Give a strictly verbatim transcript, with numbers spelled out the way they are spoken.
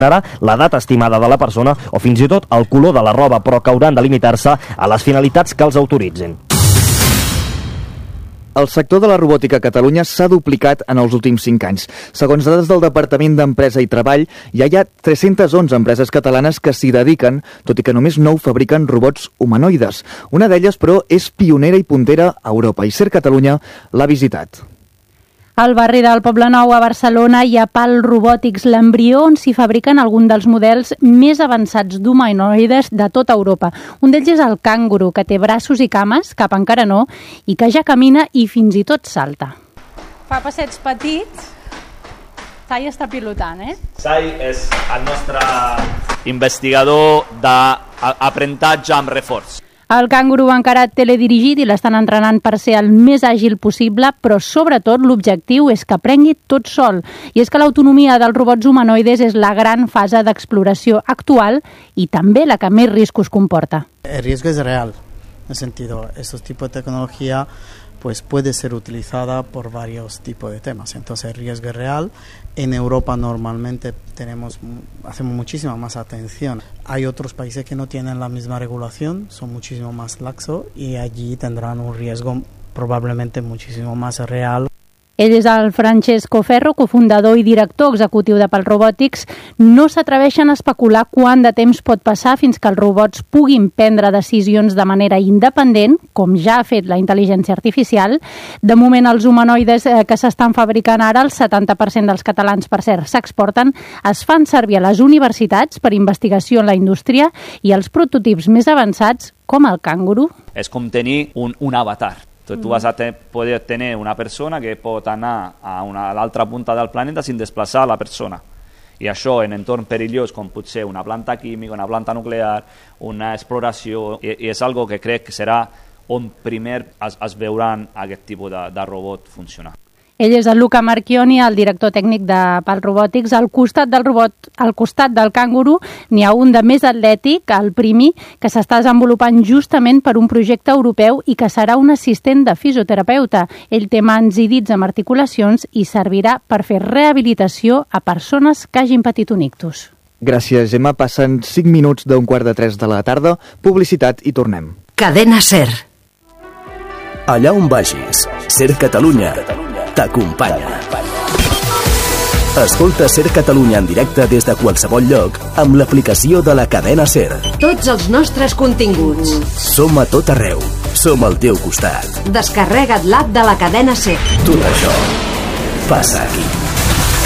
la data estimada de la persona o fins i tot el color de la roba, però que hauran de limitar-se a les finalitats que els autoritzin. El sector de la robòtica a Catalunya s'ha duplicat en els últims cinc anys. Segons dades del Departament d'Empresa i Treball, ja hi ha tres-centes onze empreses catalanes que s'hi dediquen, tot i que només nou fabriquen robots humanoides. Una d'elles, però, és pionera i puntera a Europa, i Ser Catalunya l'ha visitat. Al barri del Poblenou, a Barcelona, hi ha Pal Robòtics, l'embrió on s'hi fabriquen alguns dels models més avançats d'humanoides de tota Europa. Un d'ells és el cànguru, que té braços i cames, cap encara no, i que ja camina i fins i tot salta. Fa passets petits. Sai està pilotant, eh? Sai és el nostre investigador d'aprenentatge amb reforç. El cànguru va encarat teledirigit i l'estan entrenant per ser el més àgil possible, però sobretot l'objectiu és que aprengui tot sol. I és que l'autonomia dels robots humanoides és la gran fase d'exploració actual i també la que més riscos comporta. El riesgo es real, en el sentido, estos tipos de tecnología pues puede ser utilizada por varios tipos de temas. Entonces el riesgo es real. En Europa normalmente tenemos, hacemos muchísima más atención. Hay otros países que no tienen la misma regulación, son muchísimo más laxos y allí tendrán un riesgo probablemente muchísimo más real. Ell és el Francesco Ferro, cofundador i director executiu de Pal Robòtics. No s'atreveixen a especular quant de temps pot passar fins que els robots puguin prendre decisions de manera independent, com ja ha fet la intel·ligència artificial. De moment, els humanoides que s'estan fabricant ara, el setanta per cent dels catalans, per cert, s'exporten, es fan servir a les universitats per investigació en la indústria i els prototips més avançats, com el cànguru. És com tenir un, un avatar. Tu vas a te poder tenir una persona que pot anar a, una, a l'altra punta del planeta sin desplaçar la persona. I això en entorn perillós, com pot ser una planta química, una planta nuclear, una exploració, i, i és algo que crec que serà on primer es, es veuran aquest tipus de, de robot funcionar. Ell és el Luca Marchioni, el director tècnic de Pal Robòtics. Al costat del robot, al costat del cànguru, n'hi ha un de més atlètic, el Primi, que s'està desenvolupant justament per un projecte europeu i que serà un assistent de fisioterapeuta. Ell té mans i dits amb articulacions i servirà per fer rehabilitació a persones que hagin patit un ictus. Gràcies, Gemma. Passen cinc minuts d'un quart de tres de la tarda. Publicitat i tornem. Cadena Ser. Allà on vagis, Ser Catalunya t'acompanya. Escolta Ser Catalunya en directe des de qualsevol lloc amb l'aplicació de la cadena Ser. Tots els nostres continguts. Som a tot arreu. Som al teu costat. Descarrega't l'app de la cadena Ser. Tot això passa aquí.